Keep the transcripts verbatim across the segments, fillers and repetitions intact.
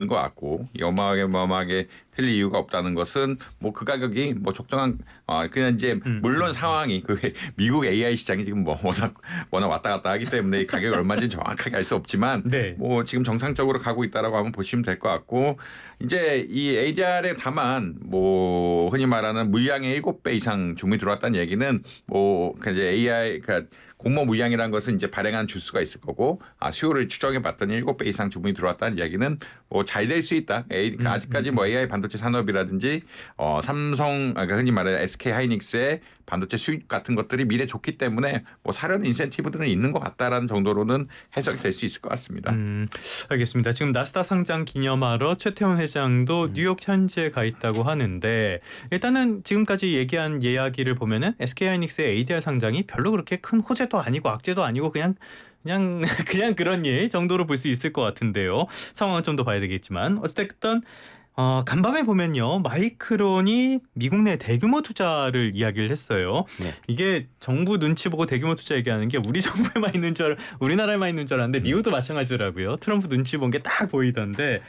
것 같고 어마어마하게 어마어마하게 틀릴 이유가 없다는 것은 뭐 그 가격이 뭐 적정한 어 그냥 이제 음. 물론 상황이 그 미국 에이아이 시장이 지금 뭐 워낙 워낙 왔다 갔다 하기 때문에 이 가격이 얼마인지 정확하게 알 수 없지만 네. 뭐 지금 정상적으로 가고 있다라고 한번 보시면 될 것 같고 이제 이 에이디알에 다만 뭐 흔히 말하는 물량의 일곱 배 이상 주문이 들어왔다는 얘기는 뭐 이제 에이아이 그러니까 공모 물량이라는 것은 이제 발행한 주수가 있을 거고 아, 수요를 추정해 봤더니 일곱 배 이상 주문이 들어왔다는 이야기는 뭐 잘 될 수 있다. 에이, 그러니까 아직까지 뭐 에이아이 반도체 산업이라든지 어, 삼성 그러니까 흔히 말해 에스케이 하이닉스의 반도체 수입 같은 것들이 미래 좋기 때문에 뭐 사려는 인센티브들은 있는 것 같다라는 정도로는 해석이 될 수 있을 것 같습니다. 음, 알겠습니다. 지금 나스닥 상장 기념하러 최태원 회장도 음. 뉴욕 현지에 가 있다고 하는데 일단은 지금까지 얘기한 이야기를 보면은 에스케이하이닉스의 에이디알 상장이 별로 그렇게 큰 호재도 아니고 악재도 아니고 그냥 그냥 그냥 그런 일 정도로 볼 수 있을 것 같은데요. 상황을 좀 더 봐야 되겠지만 어쨌든 어, 간밤에 보면요. 마이크론이 미국 내 대규모 투자를 이야기를 했어요. 네. 이게 정부 눈치 보고 대규모 투자 얘기하는 게 우리 정부에만 있는 줄 알, 우리나라에만 있는 줄 알았는데 미국도 마찬가지더라고요. 트럼프 눈치 본 게 딱 보이던데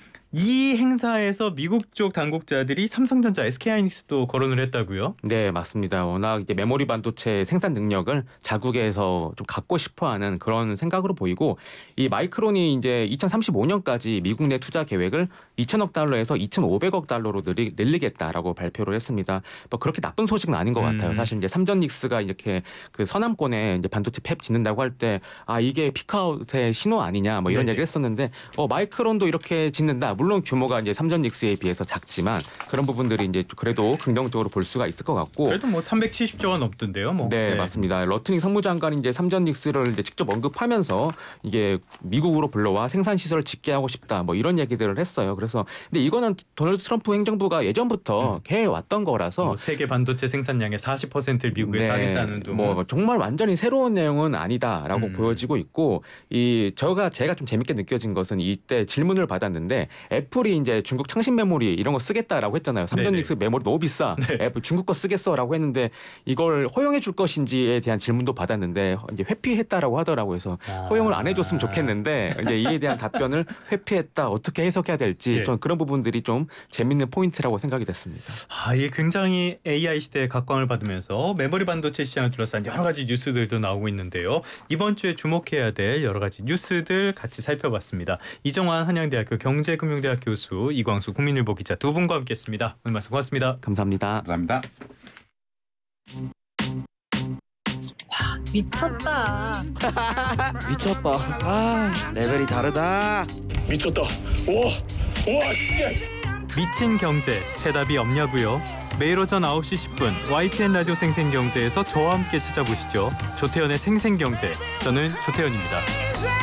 이 행사에서 미국 쪽 당국자들이 삼성전자, 에스케이하이닉스도 거론을 했다고요? 네, 맞습니다. 워낙 이제 메모리 반도체 생산 능력을 자국에서 좀 갖고 싶어하는 그런 생각으로 보이고 이 마이크론이 이제 이천삼십오 년까지 미국 내 투자 계획을 이천억 달러에서 이천오백억 달러로 늘리, 늘리겠다라고 발표를 했습니다. 뭐 그렇게 나쁜 소식은 아닌 것 같아요. 음. 사실 이제 삼전닉스가 이렇게 그 서남권에 이제 반도체 팹 짓는다고 할 때 아 이게 피크아웃의 신호 아니냐 뭐 이런 네네. 얘기를 했었는데 어 마이크론도 이렇게 짓는다. 물론 규모가 이제 삼전닉스에 비해서 작지만 그런 부분들이 이제 그래도 긍정적으로 볼 수가 있을 것 같고. 그래도 뭐 삼백칠십조가 넘던데요, 뭐. 네, 네. 맞습니다. 러트닝 상무장관이 이제 삼전닉스를 이제 직접 언급하면서 이게 미국으로 불러와 생산 시설을 짓게 하고 싶다, 뭐 이런 얘기들을 했어요. 그래서 근데 이거는 도널드 트럼프 행정부가 예전부터 음. 해해 왔던 거라서 뭐 세계 반도체 생산량의 사십 퍼센트를 미국에 네, 사겠다는 둥. 뭐 정말 완전히 새로운 내용은 아니다라고 음. 보여지고 있고 이 저가 제가 좀 재밌게 느껴진 것은 이때 질문을 받았는데 애플이 이제 중국 창신 메모리 이런 거 쓰겠다라고 했잖아요. 삼전닉스 메모리 너무 비싸. 네. 애플 중국 거 쓰겠어라고 했는데 이걸 허용해 줄 것인지에 대한 질문도 받았는데 이제 회피했다라고 하더라고요. 그래서 아. 허용을 안 해줬으면 좋겠는데 이제 이에 대한 답변을 회피했다. 어떻게 해석해야 될지 네. 전 그런 부분들이 좀 재밌는 포인트라고 생각이 됐습니다. 아, 이게 굉장히 에이아이 시대의 각광을 받으면서 메모리 반도체 시장을 둘러싼 여러 가지 뉴스들도 나오고 있는데요. 이번 주에 주목해야 될 여러 가지 뉴스들 같이 살펴봤습니다. 이정환 한양대학교 경제금융대학 교수, 이광수 국민일보 기자 두 분과 함께했습니다. 오늘 말씀 고맙습니다. 감사합니다. 감사합니다. 미쳤다. 미쳤다. 아, 레벨이 다르다. 미쳤다. 우와, 우와, 진짜. 미친 경제 대답이 없냐고요? 매일 오전 아홉 시 십 분 와이티엔 라디오 생생경제에서 저와 함께 찾아보시죠. 조태현의 생생경제. 저는 조태현입니다.